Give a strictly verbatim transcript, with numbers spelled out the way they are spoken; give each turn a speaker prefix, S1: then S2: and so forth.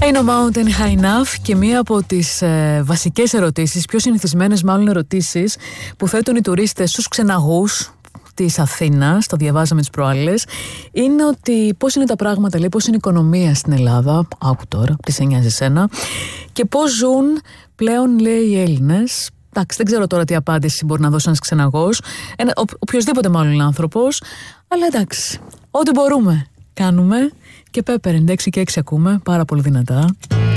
S1: Είναι ο Mountain High Enough και μία από τις ε, βασικές ερωτήσεις, πιο συνηθισμένες μάλλον ερωτήσεις που θέτουν οι τουρίστες στους ξεναγούς της Αθήνας, το διαβάζαμε τις προάλλες, είναι ότι πώς είναι τα πράγματα, λέει, πώς είναι η οικονομία στην Ελλάδα, άκου τώρα, τι σε νοιάζει εσένα, και πώς ζουν πλέον, λέει, οι Έλληνες. Εντάξει, δεν ξέρω τώρα τι απάντηση μπορεί να δώσει ένας ξεναγός, ένα, ο, οποιοσδήποτε μάλλον άνθρωπος, αλλά εντάξει, ό,τι μπορούμε κάνουμε. Και Πέπερ ενενήντα έξι και έξι ακούμε πάρα πολύ δυνατά.